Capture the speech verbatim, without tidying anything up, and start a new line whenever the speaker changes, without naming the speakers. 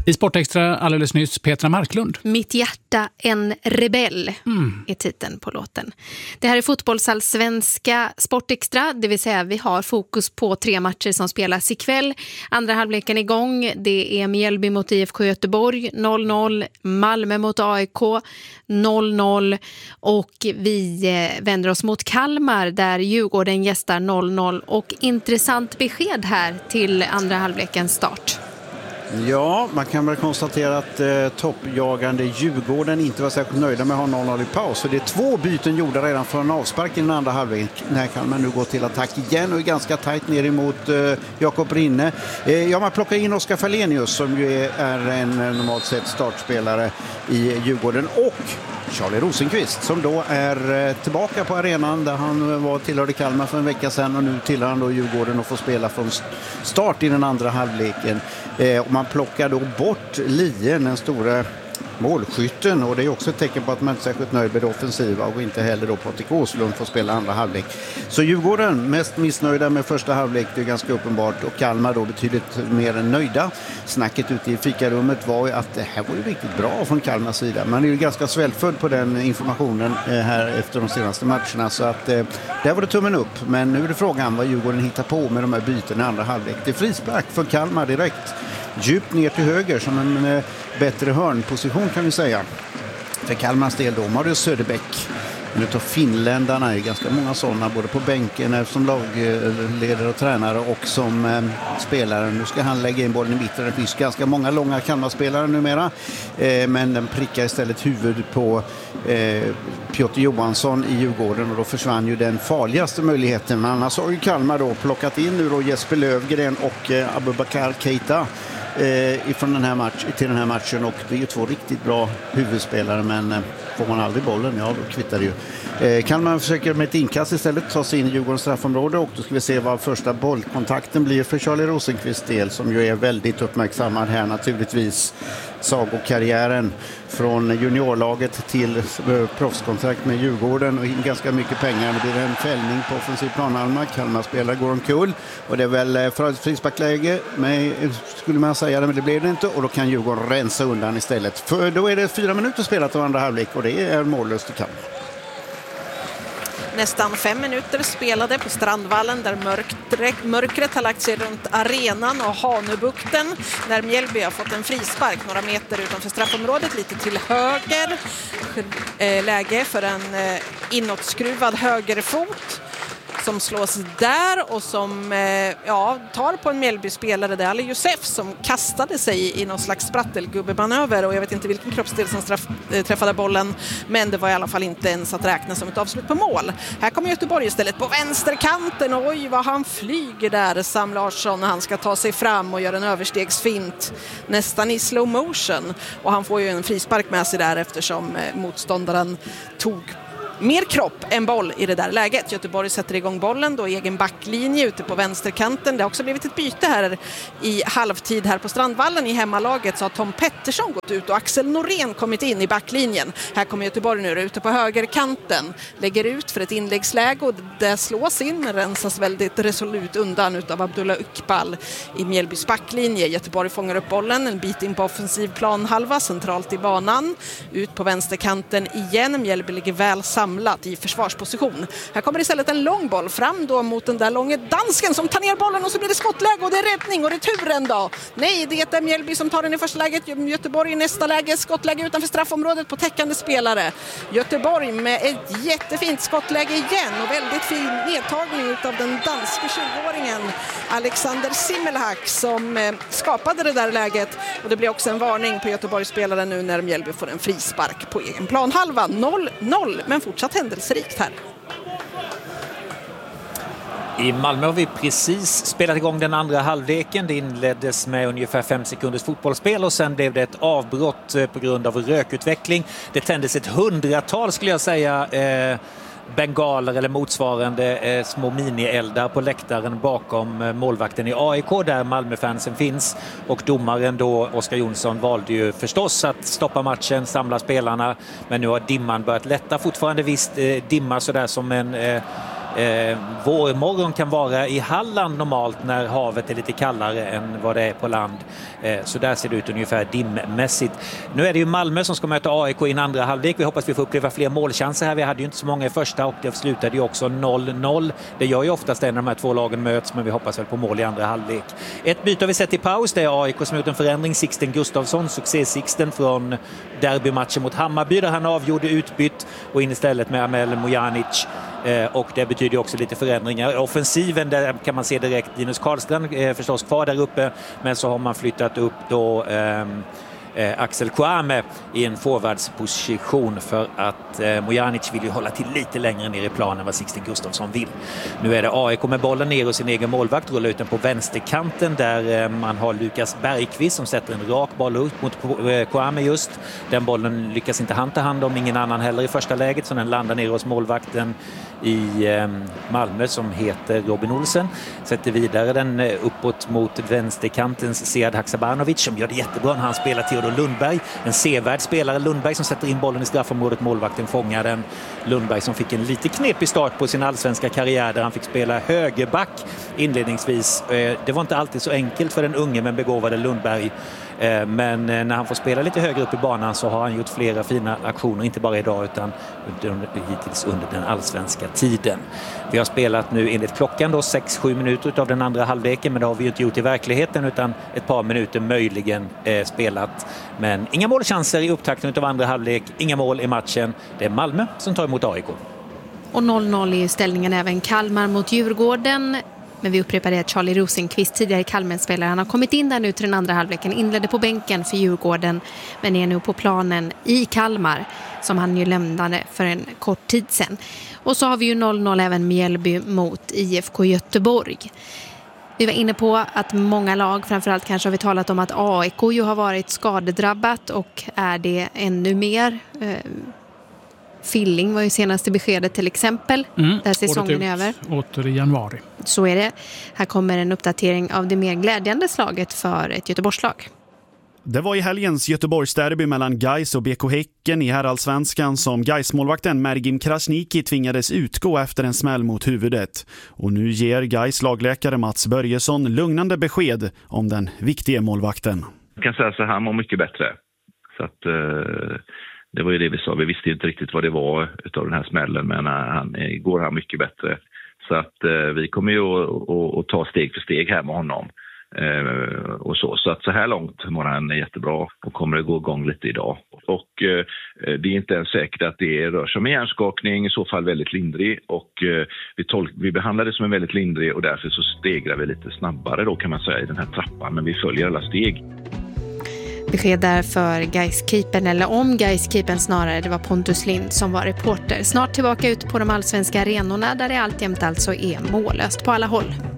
I Sportextra alldeles nyss Petra Marklund.
Mitt hjärta en rebell
Mm.
är titeln på låten. Det här är fotbollsallsvenska Sportextra, det vill säga vi har fokus på tre matcher som spelas ikväll. Andra halvleken igång, det är Mjällby mot I F K Göteborg noll noll, Malmö mot A I K noll noll och vi eh, vänder oss mot Kalmar där Djurgården gästar noll noll och intressant besked här till andra halvlekens start.
Ja, man kan väl konstatera att eh, toppjagande Djurgården inte var särskilt nöjda med att ha noll noll i paus. Så det är två byten gjorda redan från avspark i den andra halvlek. När kan man nu gå till attack igen och är ganska tajt ner emot eh, Jakob Rinne. Eh, ja, man plockar in Oskar Fallenius som ju är, är en eh, normalt sett startspelare i Djurgården och Charlie Rosenqvist som då är eh, tillbaka på arenan där han var tillhörde Kalmar för en vecka sedan och nu tillhör han då Djurgården och får spela från start i den andra halvleken. Eh, och man plockar då bort Lien, den stora målskytten, och det är också ett tecken på att man inte är särskilt nöjd med det offensiva och inte heller då Patrik Åslund får spela andra halvlek. Så Djurgården mest missnöjda med första halvlek, det är ganska uppenbart, och Kalmar då betydligt mer än nöjda. Snacket ute i fikarummet var ju att det här var ju riktigt bra från Kalmars sida. Man är ju ganska svältfödd på den informationen här efter de senaste matcherna, så att eh, där var det tummen upp. Men nu är det frågan vad Djurgården hittar på med de här byten i andra halvlek. Det är frispark för Kalmar direkt. Djupt ner till höger som en eh, bättre hörnposition kan vi säga. För Kalmars del då, Marius Söderbäck. Nu tar finländarna, är ganska många sådana både på bänken som lagledare och tränare och som eh, spelare. Nu ska han lägga in bollen i mitten. Det finns ganska många långa Kalmar-spelare numera. Eh, men den prickar istället huvud på eh, Piotr Johansson i Djurgården och då försvann ju den farligaste möjligheten. Men annars har ju Kalmar då plockat in nu då Jesper Lövgren och eh, Abubakar Keita eh, ifrån den här match, till den här matchen, och det är ju två riktigt bra huvudspelare, men eh, får man aldrig bollen, ja då kvittar det ju. Eh, kan man försöka med ett inkast istället ta sig in i Djurgårdens straffområde, och då ska vi se vad första bollkontakten blir för Charlie Rosenqvist del, som ju är väldigt uppmärksammad här naturligtvis. Sagokarriären från juniorlaget till proffskontrakt med Djurgården och in ganska mycket pengar. Det blir en fällning på offensiv planhalva. Kalmar spelare går omkull och det är väl för ett frisparksläge, men skulle man säga det, men det blir det inte, och då kan Djurgården rensa undan istället. För då är det fyra minuter spelat av andra halvlek och det är mållöst i Kalmar.
Nästan fem minuter spelade på Strandvallen där mörkret, mörkret har lagt sig runt arenan och Hanöbukten när Mjällby har fått en frispark några meter utanför straffområdet, lite till höger. Läge för en inåtskruvad högerfot som slås där och som ja, tar på en Mjällby-spelare. Det är Ali Josef som kastade sig i någon slags sprattelgubbemanöver, och jag vet inte vilken kroppsdel som straff, äh, träffade bollen, men det var i alla fall inte ens att räkna som ett avslut på mål. Här kommer Göteborg istället på vänsterkanten, och oj vad han flyger där, Sam Larsson, han ska ta sig fram och göra en överstegsfint nästan i slow motion, och han får ju en frispark med sig där eftersom eh, motståndaren tog mer kropp än boll i det där läget. Göteborg sätter igång bollen då, egen backlinje ute på vänsterkanten. Det har också blivit ett byte här i halvtid här på Strandvallen i hemmalaget, så har Tom Pettersson gått ut och Axel Norén kommit in i backlinjen. Här kommer Göteborg nu ute på högerkanten, lägger ut för ett inläggsläge och det slås in, men rensas väldigt resolut undan utav Abdullah Iqbal i Mjällbys backlinje. Göteborg fångar upp bollen en bit in på offensiv planhalva, centralt i banan, ut på vänsterkanten igen. Mjällby ligger väl samman i försvarsposition. Här kommer istället en lång boll fram då mot den där långa dansken som tar ner bollen, och så blir det skottläge och det är räddning och returen då. Nej, det är Mjällby som tar den i första läget. Göteborg i nästa läge, skottläge utanför straffområdet på täckande spelare. Göteborg med ett jättefint skottläge igen och väldigt fin nedtagning av den danske tjugoåringen Alexander Simmelhack som skapade det där läget, och det blir också en varning på Göteborgs spelare nu när Mjällby får en frispark på egen planhalva. noll noll, men fortsatt händelserikt här.
I Malmö har vi precis spelat igång den andra halvleken. Det inleddes med ungefär fem sekunders fotbollsspel och sen blev det ett avbrott på grund av rökutveckling. Det tändes ett hundratal, skulle jag säga, eh, bengaler eller motsvarande eh, små minieldar på läktaren bakom eh, målvakten i A I K där Malmöfansen finns, och domaren då, Oskar Jonsson, valde ju förstås att stoppa matchen, samla spelarna, men nu har dimman börjat lätta, fortfarande visst eh, dimma sådär som en eh, Eh, vårmorgon kan vara i Halland normalt när havet är lite kallare än vad det är på land. Så där ser det ut ungefär dimmässigt. Nu är det ju Malmö som ska möta A I K i en andra halvlek. Vi hoppas vi får uppleva fler målchanser här. Vi hade ju inte så många i första och det slutade ju också noll noll. Det gör ju oftast när de här två lagen möts, men vi hoppas väl på mål i andra halvlek. Ett byte har vi sett i paus. Det är A I K som har gjort en förändring. Sixten Gustafsson, succé-Sixten från derbymatchen mot Hammarby där han avgjorde utbytt och in istället med Amel Mojanic. Och det betyder också lite förändringar. Offensiven, där kan man se direkt Linus Karlstrand är förstås kvar där uppe, men så har man flyttat upp då eh, Axel Kouame i en forwardsposition för att eh, Mojanic vill ju hålla till lite längre ner i planen vad Sixten Gustafsson vill. Nu är det A I K med bollen ner och sin egen målvakt rullar ut den på vänsterkanten där eh, man har Lukas Bergqvist som sätter en rak boll ut mot eh, Kouame just. Den bollen lyckas inte han ta hand om, ingen annan heller i första läget, så den landar ner hos målvakten i eh, Malmö som heter Robin Olsen. Sätter vidare den eh, uppåt mot vänsterkantens Sead Haksabanovic som gör det jättebra när han spelar Theodor Lundberg. En sevärd spelare, Lundberg, som sätter in bollen i straffområdet. Målvakten fångar den. Lundberg som fick en lite knepig start på sin allsvenska karriär där han fick spela högerback inledningsvis. Eh, det var inte alltid så enkelt för den unge men begåvade Lundberg. Men när han får spela lite högre upp i banan så har han gjort flera fina aktioner, inte bara idag utan under, hittills under den allsvenska tiden. Vi har spelat nu enligt klockan då sex sju minuter av den andra halvleken, men det har vi ju inte gjort i verkligheten utan ett par minuter möjligen eh, spelat. Men inga målchanser i upptakten av andra halvlek, inga mål i matchen. Det är Malmö som tar emot A I K.
Och noll noll är ju ställningen även Kalmar mot Djurgården. Men vi upprepar det att Charlie Rosenqvist, tidigare Kalmar-spelare, han har kommit in där nu till den andra halvleken, inledde på bänken för Djurgården men är nu på planen i Kalmar som han ju lämnade för en kort tid sedan. Och så har vi ju noll noll även Mjällby mot I F K Göteborg. Vi var inne på att många lag, framförallt kanske har vi talat om att A I K ju har varit skadedrabbat och är det ännu mer. Filling var ju senaste beskedet till exempel, mm, där säsongen är över.
Åter i januari.
Så är det. Här kommer en uppdatering av det mer glädjande slaget för ett Göteborgslag.
Det var i helgens Göteborgsderby mellan Gais och B K Häcken i herrallsvenskan som Gais-målvakten Mergim Krasniqi tvingades utgå efter en smäll mot huvudet. Och nu ger Gais lagläkare Mats Börjesson lugnande besked om den viktiga målvakten.
Jag kan säga så här, han mår mycket bättre. Så att... Eh... Det var ju det vi sa. Vi visste inte riktigt vad det var utav den här smällen, men han går här mycket bättre. Så att eh, vi kommer ju att, att ta steg för steg här med honom. Eh, och så. så att så här långt mår han jättebra och kommer att gå igång lite idag. Och eh, det är inte ens säkert att det rör sig om en hjärnskakning, i så fall väldigt lindrig. Och eh, vi, tolk, vi behandlar det som en väldigt lindrig och därför så stegrar vi lite snabbare då kan man säga i den här trappan. Men vi följer alla steg.
Besked där för Gais-keepern, eller om Gais-keepern snarare, det var Pontus Lind som var reporter. Snart tillbaka ut på de allsvenska arenorna där det alltjämt alltså är mållöst på alla håll.